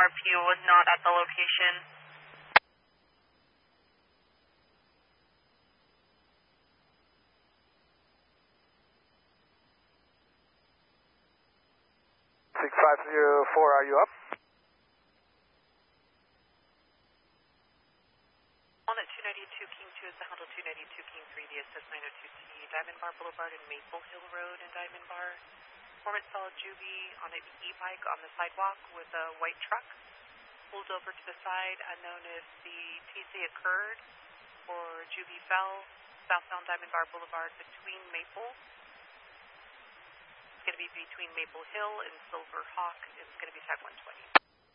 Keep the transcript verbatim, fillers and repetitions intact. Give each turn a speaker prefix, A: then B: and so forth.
A: R P O was not at the location.
B: six five zero four, are you up?
A: On at two ninety-two King two is the handle two ninety-two King three, the assist nine oh two T, Diamond Bar Boulevard and Maple Hill Road in Diamond Bar. Performance saw Juby on an e-bike on the sidewalk with a white truck. Pulled over to the side, unknown if the T C occurred or Juby fell, southbound Diamond Bar Boulevard between Maple. It's going to be between Maple Hill and Silver Hawk. It's going to be tag one twenty.